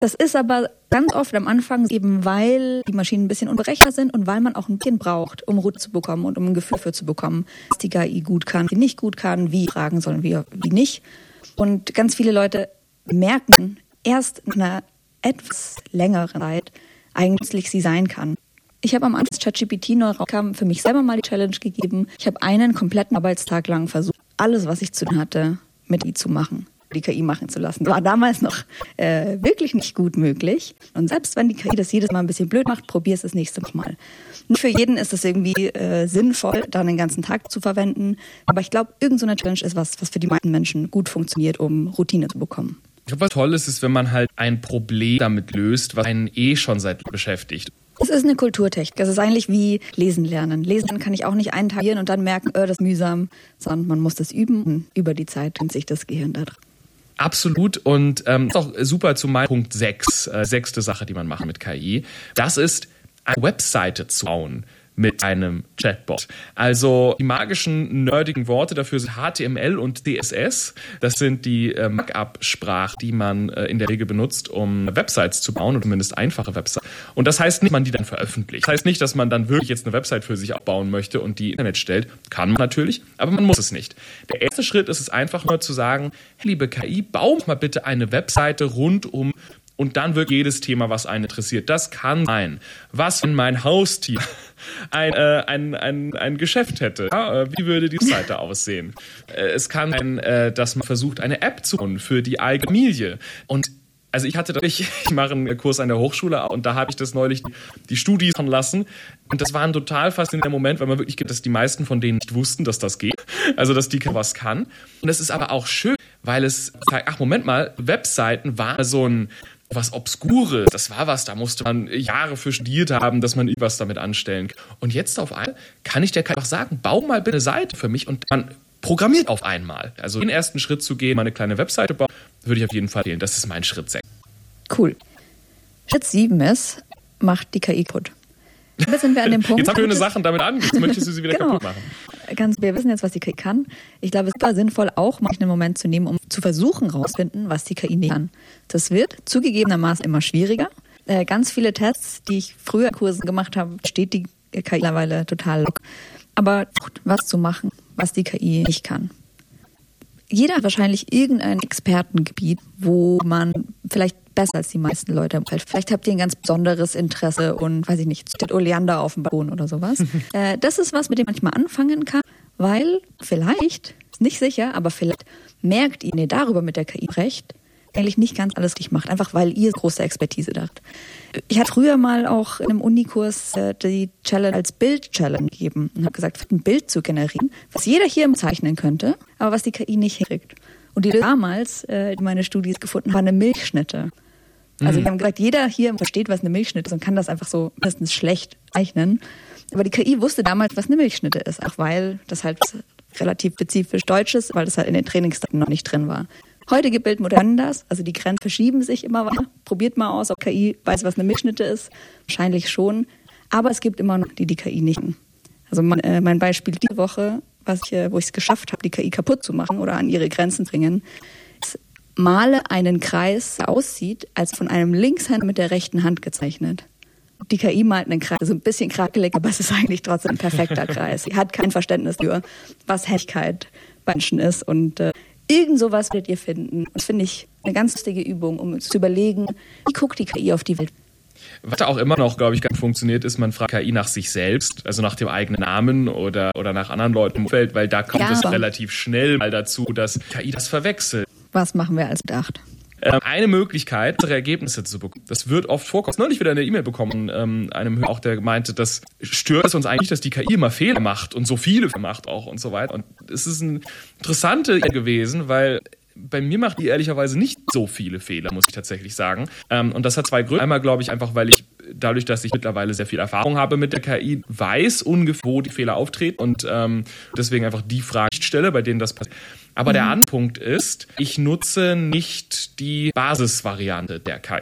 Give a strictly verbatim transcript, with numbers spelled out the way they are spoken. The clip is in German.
Das ist aber ganz oft am Anfang eben, weil die Maschinen ein bisschen unberechenbar sind und weil man auch ein bisschen braucht, um Route zu bekommen und um ein Gefühl für zu bekommen, was die K I gut kann, wie nicht gut kann, wie fragen sollen, wie, wie nicht. Und ganz viele Leute merken erst in einer etwas längeren Zeit eigentlich, sie sein kann. Ich habe am Anfang ChatGPT neu rauskam, für mich selber mal die Challenge gegeben. Ich habe einen kompletten Arbeitstag lang versucht, alles, was ich zu tun hatte, mit I zu machen. Die K I machen zu lassen. War damals noch äh, wirklich nicht gut möglich. Und selbst wenn die K I das jedes Mal ein bisschen blöd macht, probier es das nächste Mal. Nicht für jeden ist es irgendwie äh, sinnvoll, dann den ganzen Tag zu verwenden. Aber ich glaube, irgend so eine Challenge ist was, was für die meisten Menschen gut funktioniert, um Routine zu bekommen. Ich glaube, was toll ist, ist, wenn man halt ein Problem damit löst, was einen eh schon seit beschäftigt. Es ist eine Kulturtechnik. Es ist eigentlich wie Lesen lernen. Lesen kann ich auch nicht eintagieren und dann merken, äh, das ist mühsam, sondern man muss das üben und über die Zeit bringt sich das Gehirn da dran. Absolut und ähm, ist auch super zu meinem Punkt sechs, äh, sechste Sache, die man macht mit K I. Das ist, eine Webseite zu bauen mit einem Chatbot. Also die magischen, nerdigen Worte dafür sind H T M L und C S S. Das sind die äh, Markup-Sprachen, die man äh, in der Regel benutzt, um Websites zu bauen, oder zumindest einfache Websites. Und das heißt nicht, dass man die dann veröffentlicht. Das heißt nicht, dass man dann wirklich jetzt eine Website für sich aufbauen möchte und die Internet stellt. Kann man natürlich, aber man muss es nicht. Der erste Schritt ist es einfach nur zu sagen, hey, liebe K I, bau mal bitte eine Webseite rund um und dann wird jedes Thema, was einen interessiert. Das kann sein, was wenn mein Haustier ein, äh, ein, ein, ein Geschäft hätte. Ja, wie würde die Seite aussehen? Äh, es kann sein, äh, dass man versucht, eine App zu bauen für die eigene Familie. Und also ich hatte, ich, ich mache einen Kurs an der Hochschule und da habe ich das neulich die, die Studis machen lassen. Und das war ein total faszinierender Moment, weil man wirklich gibt, dass die meisten von denen nicht wussten, dass das geht. Also, dass die was kann. Und es ist aber auch schön, weil es sagt, ach, Moment mal, Webseiten waren so ein was Obskures, das war was, da musste man Jahre für studiert haben, dass man irgendwas damit anstellen kann. Und jetzt auf einmal kann ich der K I einfach sagen, bau mal bitte eine Seite für mich und man programmiert auf einmal. Also den ersten Schritt zu gehen, mal eine kleine Webseite bauen, würde ich auf jeden Fall wählen. Das ist mein Schritt sechs. Cool. Schritt sieben ist, macht die K I kaputt. Jetzt sind wir an dem Punkt. Jetzt haben wir schöne Sachen damit an, jetzt möchtest du sie wieder genau. kaputt machen. Ganz, wir wissen jetzt, was die K I kann. Ich glaube, es ist super sinnvoll, auch mal einen Moment zu nehmen, um zu versuchen, rauszufinden, was die K I nicht kann. Das wird zugegebenermaßen immer schwieriger. Äh, ganz viele Tests, die ich früher in Kursen gemacht habe, steht die K I mittlerweile total locker. Aber was zu machen, was die K I nicht kann. Jeder hat wahrscheinlich irgendein Expertengebiet, wo man vielleicht besser als die meisten Leute im Feld. Vielleicht habt ihr ein ganz besonderes Interesse und, weiß ich nicht, steht Oleander auf dem Balkon oder sowas. äh, das ist was, mit dem man manchmal anfangen kann, weil vielleicht, ist nicht sicher, aber vielleicht merkt ihr, wenn ihr darüber mit der K I sprecht, eigentlich nicht ganz alles richtig macht, einfach weil ihr große Expertise da habt. Ich hatte früher mal auch in einem Unikurs äh, die Challenge als Bild-Challenge gegeben und habe gesagt, ein Bild zu generieren, was jeder hier zeichnen könnte, aber was die K I nicht hinkriegt. Und die damals, äh, die meine Studis gefunden haben, waren eine Milchschnitte. Also mhm. wir haben gesagt, jeder hier versteht, was eine Milchschnitte ist und kann das einfach so mindestens schlecht zeichnen. Aber die K I wusste damals, was eine Milchschnitte ist, auch weil das halt relativ spezifisch Deutsch ist, weil das halt in den Trainingsdaten noch nicht drin war. Heutige Bildmodelle können das, also die Grenzen verschieben sich immer weiter. Probiert mal aus, ob K I weiß, was eine Milchschnitte ist. Wahrscheinlich schon. Aber es gibt immer noch die, die K I nicht. Also mein, äh, mein Beispiel diese Woche, was ich, äh, wo ich es geschafft habe, die K I kaputt zu machen oder an ihre Grenzen zu bringen, ist, male einen Kreis, der aussieht, als von einem Linkshänder mit der rechten Hand gezeichnet. Die K I malt einen Kreis, also ein bisschen krakelig, aber es ist eigentlich trotzdem ein perfekter Kreis. Sie hat kein Verständnis für, was Helligkeit bei Menschen ist und äh, irgend sowas werdet ihr finden. Das finde ich eine ganz lustige Übung, um zu überlegen, wie guckt die K I auf die Welt. Was da auch immer noch, glaube ich, ganz funktioniert, ist, man fragt K I nach sich selbst, also nach dem eigenen Namen oder, oder nach anderen Leuten im Umfeld, weil da kommt ja, es relativ schnell mal dazu, dass K I das verwechselt. Was machen wir als gedacht? Ähm, eine Möglichkeit, bessere Ergebnisse zu bekommen. Das wird oft vorkommen. Neulich wieder eine E-Mail bekommen, ähm, einem Hörer auch, der meinte, das stört es uns eigentlich, dass die K I immer Fehler macht und so viele Fehler macht auch und so weiter. Und es ist eine interessante Idee gewesen, weil bei mir macht die ehrlicherweise nicht so viele Fehler, muss ich tatsächlich sagen. Ähm, und das hat zwei Gründe. Einmal glaube ich einfach, weil ich dadurch, dass ich mittlerweile sehr viel Erfahrung habe mit der K I, weiß ungefähr, wo die Fehler auftreten und ähm, deswegen einfach die Fragen nicht stelle, bei denen das passiert. Aber mhm. der andere Punkt ist, ich nutze nicht die Basisvariante der K I.